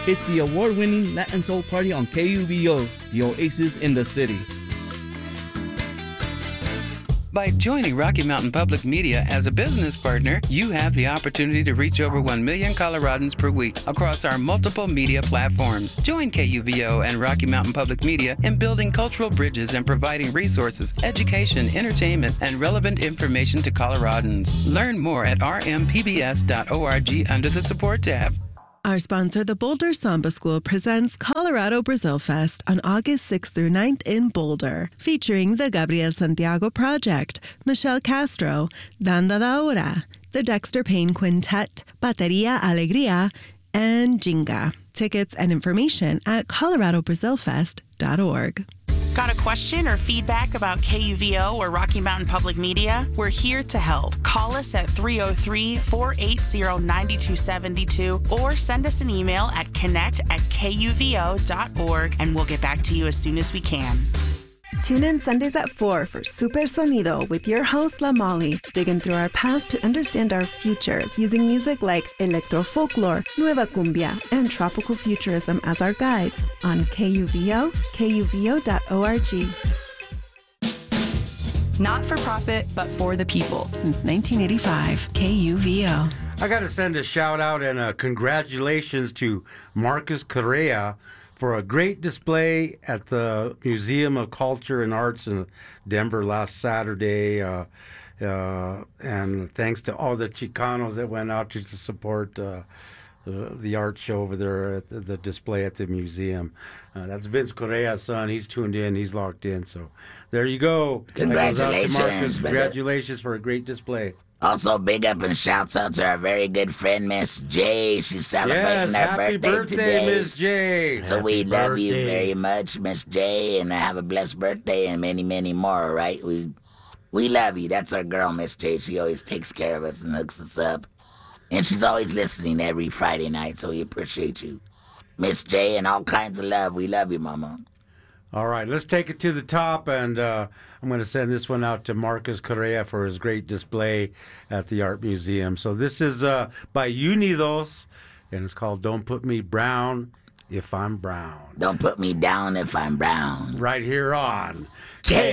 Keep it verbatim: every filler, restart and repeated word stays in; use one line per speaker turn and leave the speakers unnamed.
It's the award-winning Latin Soul Party on K U V O, the oasis in the city.
By joining Rocky Mountain Public Media as a business partner, you have the opportunity to reach over one million Coloradans per week across our multiple media platforms. Join K U V O and Rocky Mountain Public Media in building cultural bridges and providing resources, education, entertainment, and relevant information to Coloradans. Learn more at r m p b s dot org under the support tab.
Our sponsor, the Boulder Samba School, presents Colorado Brazil Fest on August sixth through ninth in Boulder, featuring the Gabriel Santiago Project, Michelle Castro, Danda da Hora, the Dexter Payne Quintet, Bateria Alegria, and Jinga. Tickets and information at colorado brazil fest dot org.
Got a question or feedback about K U V O or Rocky Mountain Public Media? We're here to help. Call us at three oh three, four eight zero, nine two seven two or send us an email at connect at k u v o dot org and we'll get back to you as soon as we can.
Tune in Sundays at four for Super Sonido with your host, La Molly, digging through our past to understand our futures using music like electro folklore, nueva cumbia, and tropical futurism as our guides on K U V O, k u v o dot org.
Not for profit, but for the people.
Since nineteen eighty-five, K U V O.
I got to send a shout out and a congratulations to Marcus Correa for a great display at the Museum of Culture and Arts in Denver last Saturday. Uh, uh, and thanks to all the Chicanos that went out to support uh, the, the art show over there at the, the display at the museum. Uh, that's Vince Correa's son. He's tuned in. He's locked in. So there you go.
Congratulations.
That goes out to Marcus. Congratulations for a great display.
Also, big up and shouts out to our very good friend, Miss J. She's celebrating
yes,
her
happy
birthday,
birthday
today.
Miss J.
So
happy
we love
birthday.
you very much, Miss J, and have a blessed birthday and many, many more, right? We we love you. That's our girl, Miss J. She always takes care of us and hooks us up. And she's always listening every Friday night, so we appreciate you. Miss J, and all kinds of love. We love you, Mama.
All right, let's take it to the top, and uh, I'm going to send this one out to Marcus Correa for his great display at the Art Museum. So this is uh, by Unidos, and it's called Don't Put Me Brown If I'm Brown.
Don't put me down if I'm brown.
Right here on
K